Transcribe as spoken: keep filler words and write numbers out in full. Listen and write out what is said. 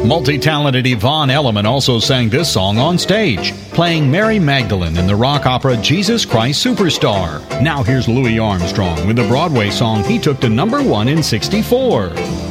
Multi-talented Yvonne Elliman also sang this song on stage, playing Mary Magdalene in the rock opera Jesus Christ Superstar. Now here's Louis Armstrong with the Broadway song he took to number one in sixty-four.